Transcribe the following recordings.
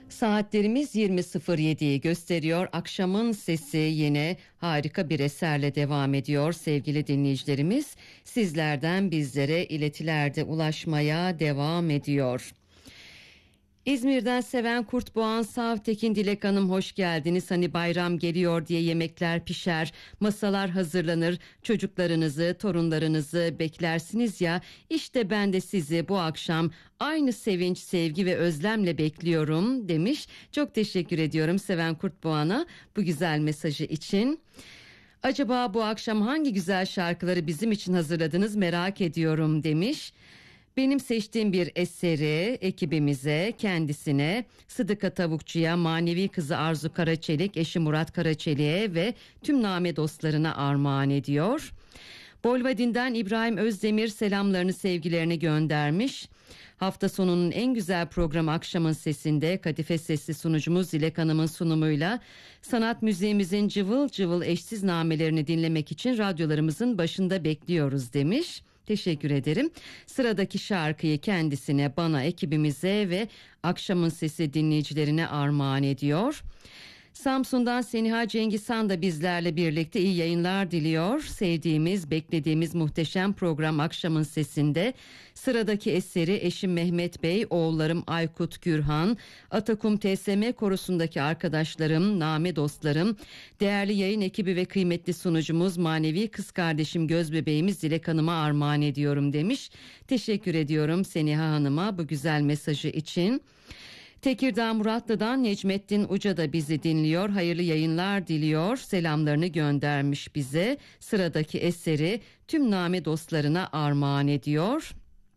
Saatlerimiz 20.07'yi gösteriyor. Akşamın sesi yine harika bir eserle devam ediyor sevgili dinleyicilerimiz. Sizlerden bizlere iletilerde ulaşmaya devam ediyor. İzmir'den Seven Kurtboğan Savtekin Dilek Hanım hoş geldiniz. Hani bayram geliyor diye yemekler pişer, masalar hazırlanır, çocuklarınızı, torunlarınızı beklersiniz ya. İşte ben de sizi bu akşam aynı sevinç, sevgi ve özlemle bekliyorum demiş. Çok teşekkür ediyorum Seven Kurtboğan'a bu güzel mesajı için. Acaba bu akşam hangi güzel şarkıları bizim için hazırladınız merak ediyorum demiş. Benim seçtiğim bir eseri ekibimize, kendisine, Sıdıka Tavukçu'ya, manevi kızı Arzu Karaçelik, eşi Murat Karaçelik'e ve tüm Name dostlarına armağan ediyor. Bolvadin'den İbrahim Özdemir selamlarını, sevgilerini göndermiş. Hafta sonunun en güzel programı Akşamın Sesi'nde Kadife Sesli sunucumuz Dilek Hanım'ın sunumuyla sanat müziğimizin cıvıl cıvıl eşsiz namelerini dinlemek için radyolarımızın başında bekliyoruz demiş. Teşekkür ederim. Sıradaki şarkıyı kendisine, bana, ekibimize ve Akşamın Sesi dinleyicilerine armağan ediyor. Samsun'dan Seniha Cengizhan da bizlerle birlikte iyi yayınlar diliyor. Sevdiğimiz, beklediğimiz muhteşem program Akşamın Sesi'nde sıradaki eseri eşim Mehmet Bey, oğullarım Aykut, Gürhan, Atakum TSM korusundaki arkadaşlarım, Name dostlarım, değerli yayın ekibi ve kıymetli sunucumuz manevi kız kardeşim Gözbebeğimiz Dilek Hanım'a armağan ediyorum demiş. Teşekkür ediyorum Seniha Hanım'a bu güzel mesajı için. Tekirdağ Muratlı'dan Necmettin Uca da bizi dinliyor. Hayırlı yayınlar diliyor. Selamlarını göndermiş bize. Sıradaki eseri tüm Name dostlarına armağan ediyor.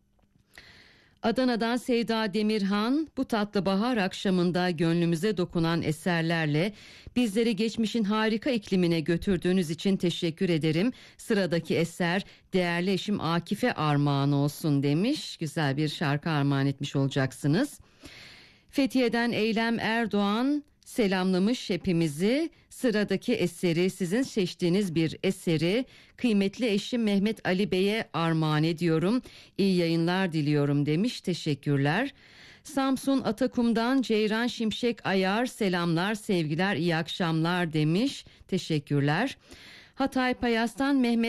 Adana'dan Sevda Demirhan bu tatlı bahar akşamında gönlümüze dokunan eserlerle bizleri geçmişin harika iklimine götürdüğünüz için teşekkür ederim. Sıradaki eser değerli eşim Akif'e armağan olsun demiş. Güzel bir şarkı armağan etmiş olacaksınız. Fethiye'den Eylem Erdoğan selamlamış hepimizi. Sıradaki eseri, sizin seçtiğiniz bir eseri kıymetli eşim Mehmet Ali Bey'e armağan ediyorum. İyi yayınlar diliyorum demiş. Teşekkürler. Samsun Atakum'dan Ceyran Şimşek Ayar selamlar, sevgiler, iyi akşamlar demiş. Teşekkürler. Hatay Payas'tan Mehmet